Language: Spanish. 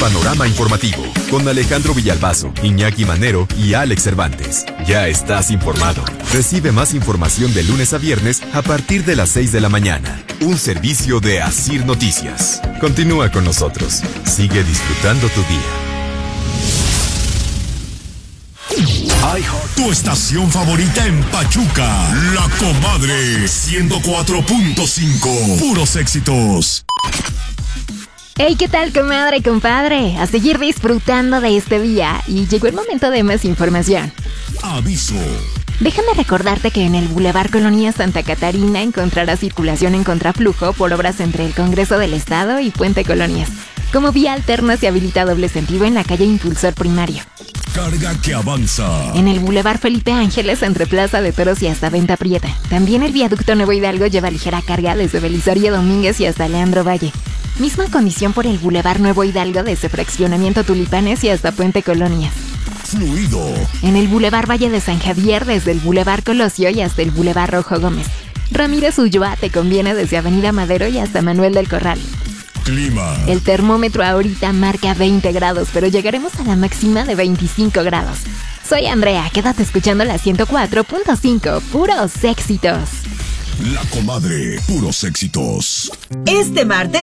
panorama informativo con Alejandro Villalbazo, Iñaki Manero y Alex Cervantes. Ya estás informado. Recibe más información de lunes a viernes a partir de las 6 de la mañana. Un servicio de Asir Noticias. Continúa con nosotros. Sigue disfrutando tu día. Tu estación favorita en Pachuca, La Comadre 104.5. Puros éxitos. Hey, ¿qué tal, comadre y compadre? A seguir disfrutando de este día. Y llegó el momento de más información. Aviso. Déjame recordarte que en el Boulevard Colonia Santa Catarina encontrarás circulación en contraflujo por obras entre el Congreso del Estado y Puente Colonias. Como vía alterna se habilita doble sentido en la calle Impulsor Primario. Carga que avanza. En el Boulevard Felipe Ángeles, entre Plaza de Toros y hasta Venta Prieta. También el viaducto Nuevo Hidalgo lleva ligera carga desde Belisario Domínguez y hasta Leandro Valle. Misma condición por el Boulevard Nuevo Hidalgo desde Fraccionamiento Tulipanes y hasta Puente Colonias. Fluido. En el Boulevard Valle de San Javier desde el Boulevard Colosio y hasta el Boulevard Rojo Gómez. Ramírez Ulloa te conviene desde Avenida Madero y hasta Manuel del Corral. Clima. El termómetro ahorita marca 20 grados, pero llegaremos a la máxima de 25 grados. Soy Andrea, quédate escuchando la 104.5, puros éxitos. La Comadre, puros éxitos. Este martes